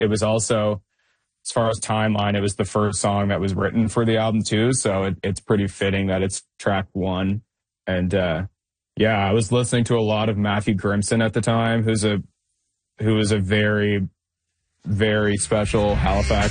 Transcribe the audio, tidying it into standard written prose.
it was also, as far as timeline, it was the first song that was written for the album too. So it's pretty fitting that it's track one. And yeah, I was listening to a lot of Matthew Grimson at the time, who was a very, very special Halifax